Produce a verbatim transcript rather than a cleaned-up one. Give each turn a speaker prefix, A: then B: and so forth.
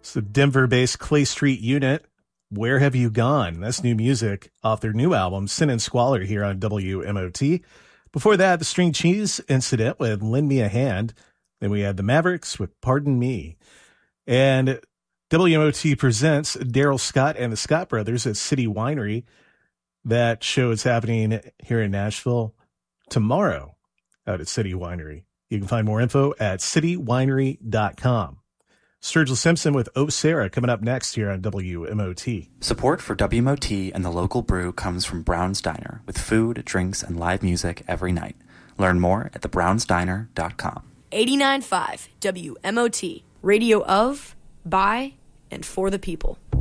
A: It's the Denver-based Clay Street Unit. Where Have You Gone? That's new music off their new album, Sin and Squalor, here on W M O T. Before that, the String Cheese Incident with Lend Me a Hand. Then we had the Mavericks with Pardon Me. And W M O T presents Daryl Scott and the Scott Brothers at City Winery. That show is happening here in Nashville tomorrow out at City Winery. You can find more info at city winery dot com. Sturgill Simpson with Oh Sarah coming up next here on W M O T.
B: Support for W M O T and the local brew comes from Brown's Diner, with food, drinks, and live music every night. Learn more at the browns diner dot com.
C: eighty-nine point five W M O T, radio of, by, and for the people.